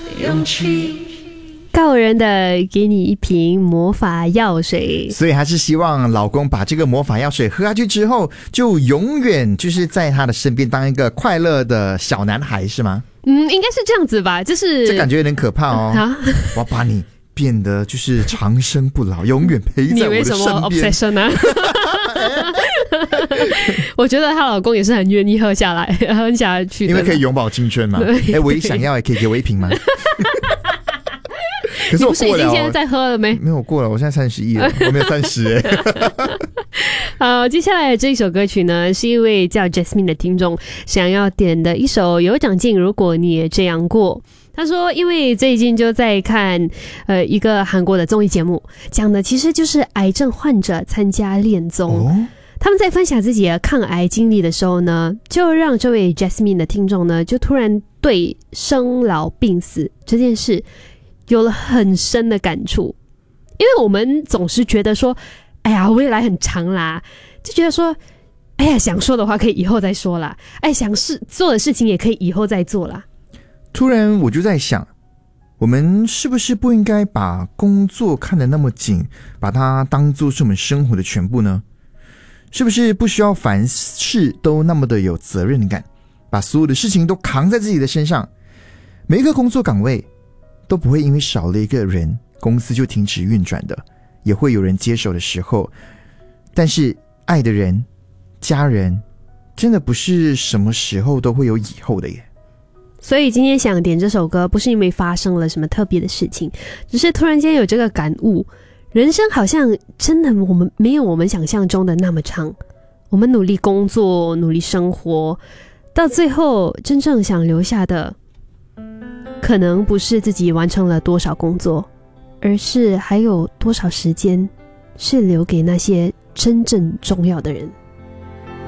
勇气。 告人的给你一瓶魔法药水， 所以还是希望老公把这个魔法药水喝下去之后，就永远就是在他的身边当一个快乐的小男孩，是吗？ 应该是这样子吧，就是这感觉有点可怕哦。我要把你变得就是长生不老，永远陪在我的身边。你为什么 obsession 呢？我觉得她老公也是很愿意喝下去的， 因为可以永葆青春嘛。我也想要，可以给我一瓶吗？可是我过了， 你不是已经现在在喝了没？ 没有过了，我现在31了，我没有30 好，接下来的这一首歌曲呢，是一位叫 Jasmine 的听众想要点的一首有长进，如果你也这样过。他说因为最近就在看一个韩国的综艺节目，讲的其实就是癌症患者参加恋综，他们在分享自己的抗癌经历的时候呢，就让这位 Jasmine 的听众呢，就突然对生老病死这件事有了很深的感触。因为我们总是觉得说，哎呀，未来很长啦，就觉得说，哎呀，想说的话可以以后再说啦，哎，想做的事情也可以以后再做啦。 突然我就在想，我们是不是不应该把工作看得那么紧，把它当作是我们生活的全部呢？是不是不需要凡事都那么的有责任感，把所有的事情都扛在自己的身上？每一个工作岗位都不会因为少了一个人，公司就停止运转的，也会有人接手的时候。但是爱的人、家人，真的不是什么时候都会有以后的耶。 所以今天想点这首歌，不是因为发生了什么特别的事情，只是突然间有这个感悟，人生好像真的我们没有我们想象中的那么长。我们努力工作，努力生活，到最后真正想留下的，可能不是自己完成了多少工作，而是还有多少时间是留给那些真正重要的人。